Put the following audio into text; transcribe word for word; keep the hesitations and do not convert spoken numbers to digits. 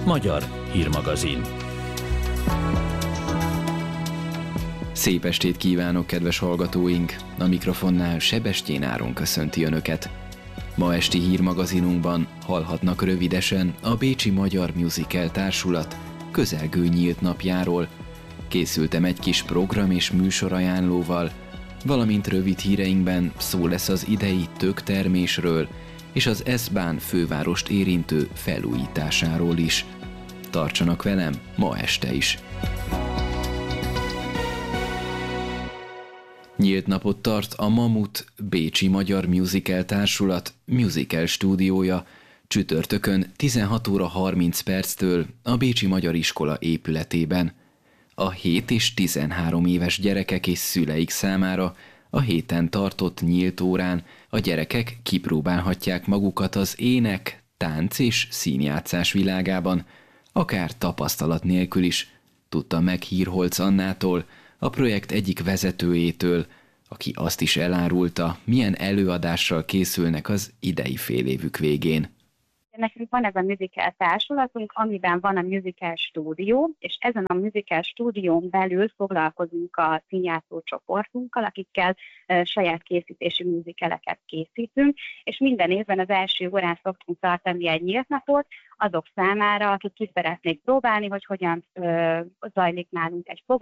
Magyar hírmagazin. Szép estét kívánok, kedves hallgatóink! A mikrofonnál Sebestyén Áron köszönti Önöket. Ma esti hírmagazinunkban hallhatnak rövidesen a Bécsi Magyar Musical Társulat közelgő nyílt napjáról. Készültem egy kis program és műsorajánlóval, valamint rövid híreinkben szó lesz az idei töktermésről és az eszbán fővárost érintő felújításáról is. Tartsanak velem ma este is! Nyílt napot tart a Mamut Bécsi Magyar Musical Társulat musical stúdiója csütörtökön tizenhat óra harminc perctől a Bécsi Magyar Iskola épületében. A hét és tizenhárom éves gyerekek és szüleik számára a héten tartott nyílt órán a gyerekek kipróbálhatják magukat az ének, tánc és színjátszás világában, akár tapasztalat nélkül is, tudta meg Hírholc Annától, a projekt egyik vezetőjétől, aki azt is elárulta, milyen előadással készülnek az idei félévük végén. Nekünk van ez a musical társulatunk, amiben van a musical stúdió, és ezen a musical stúdión belül foglalkozunk a színjátszó csoportunkkal, akikkel e, saját készítésű musicaleket készítünk, és minden évben az első órán szoktunk tartani egy nyílt napot azok számára, akik ki szeretnék próbálni, hogy hogyan e, zajlik nálunk egy program,